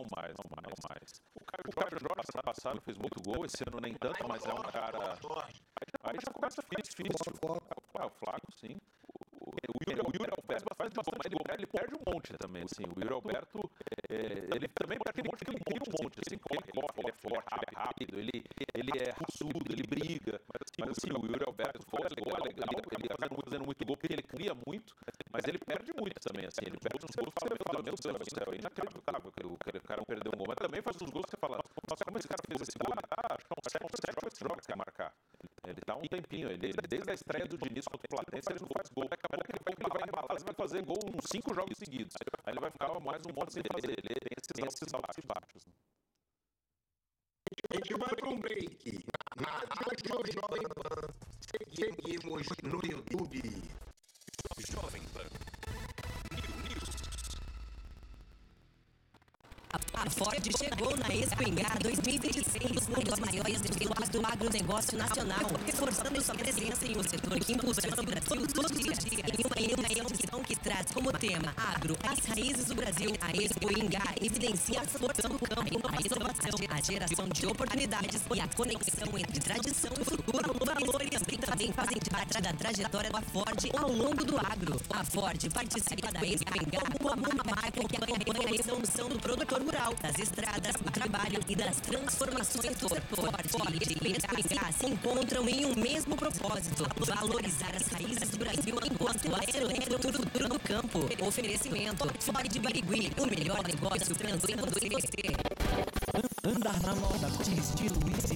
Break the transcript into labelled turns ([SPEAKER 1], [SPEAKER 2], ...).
[SPEAKER 1] mais. O Caio Jorge, ano passado, fez muito gol, esse ano nem tanto, mas é um cara... Aí já começa difícil. O Flaco, sim. O Yuri Alberto faz bastante gol, mas ele perde um monte também, assim. O Yuri Alberto, ele também perde um monte, porque ele cria um monte, assim. Ele corre, ele é forte, ele é rápido, ele é raçudo, ele briga. Mas assim, o Yuri Alberto faz gol, é legal, ele tá fazendo muito gol, porque ele cria muito, mas ele perde muito também, assim. Ele perde uns gols que você fala, meu Deus do céu, é inacreditável que o cara perdeu um gol. Mas também faz uns gols que você fala, nossa, como esse cara fez esse gol? Acho que são 7 ou 8 jogos que vai marcar. Ele tá um tempinho, desde a estreia do Diniz contra o Platense, ele não faz gol. Daqui a pouco ele vai embalar, ele vai fazer gol uns 5 jogos seguidos. Aí ele vai ficar mais um monte sem fazer. Ele tem esses altos e baixos.
[SPEAKER 2] A gente vai para um break. Na Rádio Jovem Pan, seguimos no YouTube.
[SPEAKER 3] Jovem Pan.
[SPEAKER 4] A Ford chegou na Expo Engar 2026, um dos maiores eventos do agronegócio nacional, reforçando sua presença em um setor que impulsiona o Brasil todo dia. Em uma edição que traz como tema Agro, as raízes do Brasil, a Expo Engar evidencia a força do campo, a inovação, a geração de oportunidades e a conexão entre tradição e futuro, valores que também fazem parte da trajetória da Ford ao longo do agro. A Ford participa da Expo Engar como uma marca que acompanha a evolução do produtor rural, das estradas, do trabalho e das transformações do setor. Ford e Expo Engar se encontram em um mesmo propósito: valorizar as raízes do Brasil enquanto acelera o futuro no campo. Oferecimento Ford Birigui, o melhor negócio fazendo crescer.
[SPEAKER 5] Andar na moda com estilo